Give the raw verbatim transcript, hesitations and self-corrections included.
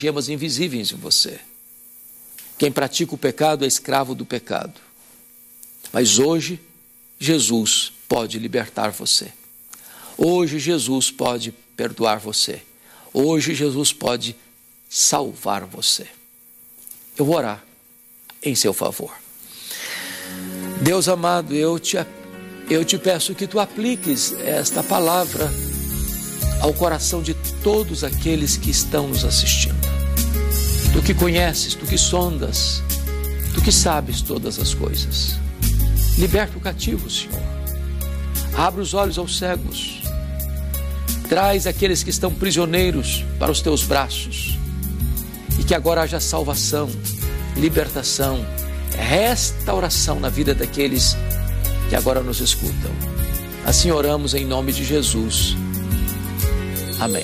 gemas invisíveis em você. Quem pratica o pecado é escravo do pecado. Mas hoje, Jesus pode libertar você. Hoje, Jesus pode perdoar você. Hoje, Jesus pode salvar você. Eu vou orar em seu favor. Deus amado, eu te, eu te peço que tu apliques esta palavra ao coração de todos aqueles que estão nos assistindo. Tu que conheces, tu que sondas, tu que sabes todas as coisas. Liberta o cativo, Senhor. Abre os olhos aos cegos. Traz aqueles que estão prisioneiros para os teus braços. E que agora haja salvação, libertação, restauração na vida daqueles que agora nos escutam. Assim oramos em nome de Jesus.